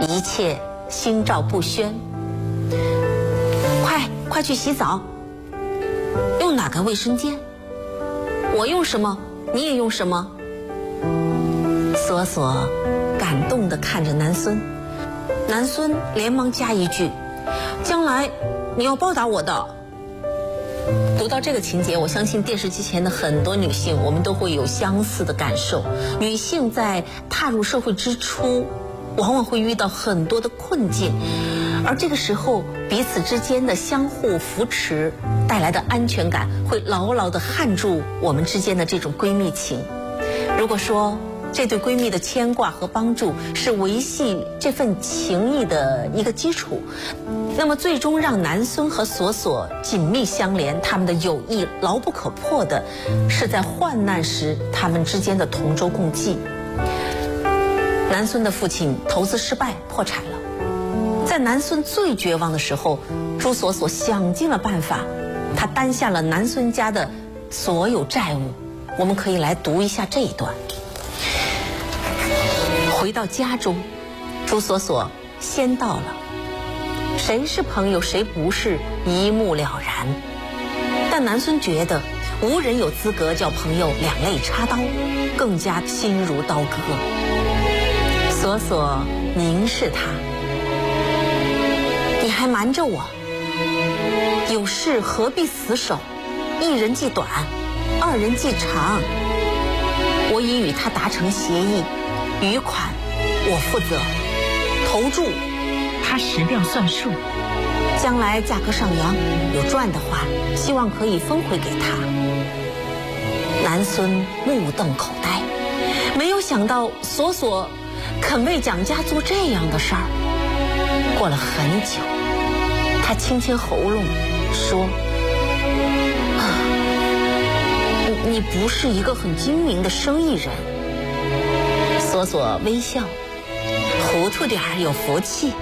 一切心照不宣。快去洗澡，用哪个卫生间？我用什么，你也用什么？索索感动地看着南孙，南孙连忙加一句：将来你要报答我的。读到这个情节，我相信电视机前的很多女性，我们都会有相似的感受。女性在踏入社会之初，往往会遇到很多的困境，而这个时候彼此之间的相互扶持带来的安全感，会牢牢地焊住我们之间的这种闺蜜情。如果说这对闺蜜的牵挂和帮助是维系这份情谊的一个基础，那么最终让南孙和索索紧密相连，他们的友谊牢不可破的是在患难时他们之间的同舟共济。南孙的父亲投资失败破产了，在南孙最绝望的时候，朱索索想尽了办法，他担下了南孙家的所有债务。我们可以来读一下这一段。回到家中，朱索索先到了，谁是朋友谁不是一目了然，但南孙觉得无人有资格叫朋友两肋插刀，更加心如刀割。索索凝视他：你还瞒着我？有事何必死守？一人计短，二人计长。我已与他达成协议，余款我负责，投注他识量算数， 将来价格上扬有赚的话，希望可以分回给他。南孙目瞪口呆，没有想到索索肯为蒋家做这样的事儿。过了很久，他清清喉咙说：你不是一个很精明的生意人。索索微笑：糊涂点儿有福气。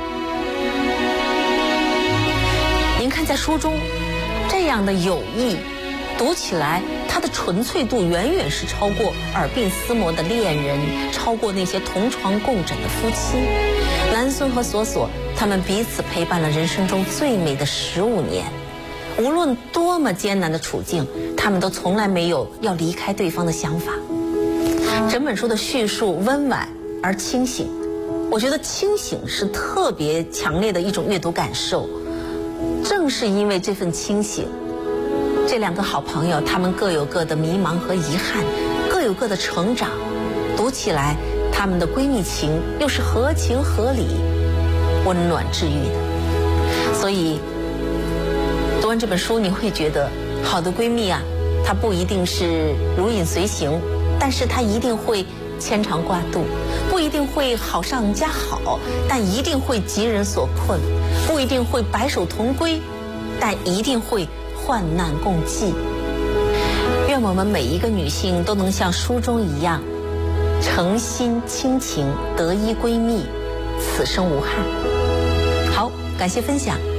您看，在书中这样的友谊读起来，它的纯粹度远远是超过耳鬓厮磨的恋人，超过那些同床共枕的夫妻。南孙和索索他们彼此陪伴了人生中最美的15年，无论多么艰难的处境，他们都从来没有要离开对方的想法。整本书的叙述温婉而清醒，我觉得清醒是特别强烈的一种阅读感受。正是因为这份清醒，这两个好朋友他们各有各的迷茫和遗憾，各有各的成长，读起来他们的闺蜜情又是合情合理、温暖治愈的。所以读完这本书，你会觉得好的闺蜜啊，她不一定是如影随形，但是她一定会牵肠挂肚，不一定会好上加好，但一定会急人所困，不一定会白首同归，但一定会患难共济。愿我们每一个女性都能像书中一样，诚心亲情，得一闺蜜，此生无憾。好，感谢分享。